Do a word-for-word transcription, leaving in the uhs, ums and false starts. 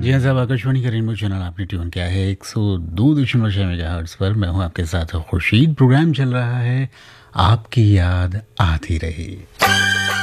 जी हाँ साहब, आकाशवाणी का रेनबो चैनल आपने ट्यून किया है एक सौ दो दशमलव छः मेगाहर्ट्ज़ पर। मैं हूँ आपके साथ खुर्शीद। प्रोग्राम चल रहा है आपकी याद आती रही।